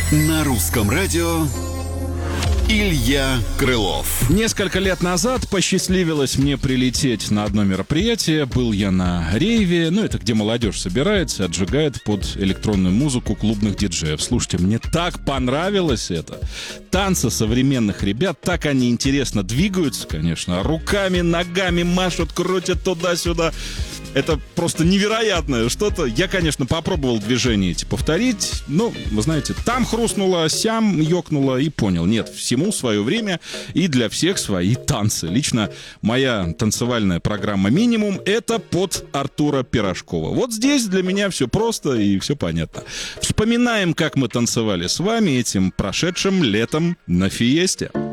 На русском радио Илья Крылов. Несколько лет назад посчастливилось мне прилететь на одно мероприятие. Был я на рейве, это где молодежь собирается, отжигает под электронную музыку клубных диджеев. Слушайте, мне так понравилось это. Танцы современных ребят, так они интересно двигаются, конечно. Руками, ногами машут, крутят туда-сюда. Это просто невероятное что-то. Я, конечно, попробовал движения эти повторить, но, вы знаете, там хрустнуло, сям ёкнуло и понял. Нет, всему свое время и для всех свои танцы. Лично моя танцевальная программа «Минимум» — это под Артура Пирожкова. Вот здесь для меня все просто и все понятно. Вспоминаем, как мы танцевали с вами этим прошедшим летом на Фиесте.